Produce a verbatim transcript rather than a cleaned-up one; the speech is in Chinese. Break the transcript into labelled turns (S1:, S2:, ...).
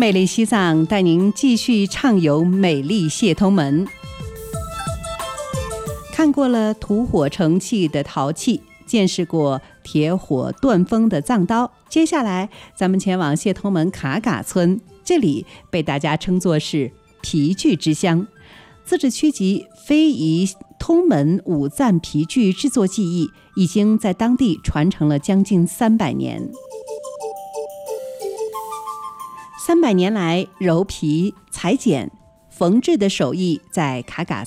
S1: 魅力西藏带您继续畅游美丽谢通门。看过了吐火成器的陶器，见识过铁火锻锋的藏刀，接下来咱们前往谢通门卡嘎村，这里被大家称作是皮具之乡。自治区级非遗通门五赞皮具制作技艺已经在当地传承了将近三百年。三百年来，揉皮、裁剪、缝制的手艺在卡嘎